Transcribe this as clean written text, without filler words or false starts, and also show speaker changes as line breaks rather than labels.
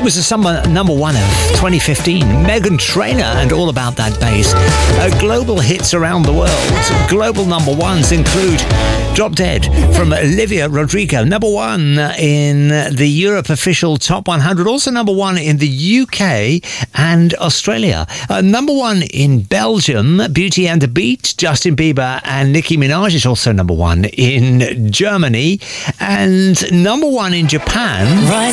It was the summer number one of 2015. Meghan Trainor and All About That Bass. Global hits around the world. Global number ones include Drop Dead from Olivia Rodrigo. Number one in the Europe official Top 100. Also number one in the UK and Australia. Number one in Belgium, Beauty and the Beat. Justin Bieber and Nicki Minaj is also number one in Germany. And number one in Japan.